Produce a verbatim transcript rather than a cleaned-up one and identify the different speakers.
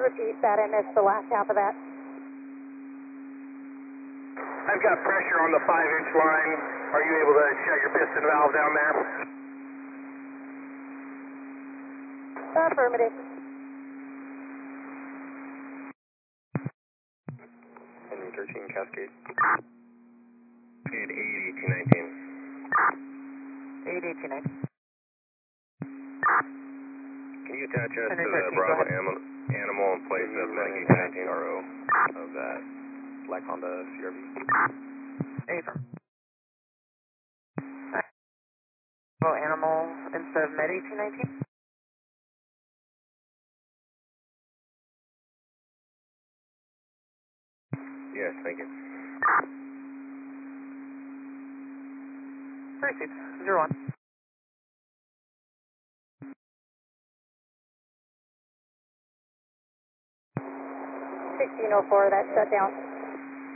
Speaker 1: repeat that? I missed the last half of that.
Speaker 2: I've got pressure on the five inch line. Are you able to shut your piston valve down there?
Speaker 1: Affirmative.
Speaker 2: Henry thirteen Cascade. And eight eighteen nineteen.
Speaker 1: eight eighteen nineteen.
Speaker 2: Can you attach us
Speaker 1: Henry
Speaker 2: to the
Speaker 1: thirteen,
Speaker 2: Bravo
Speaker 1: go ahead.
Speaker 2: animal, animal in place of Medicaid nineteen R O of that black Honda C R V?
Speaker 1: Affirm. Bravo animal instead of Med eighteen nineteen?
Speaker 2: Yes, thank you.
Speaker 1: Received. Zero one. sixteen oh four, that shut down.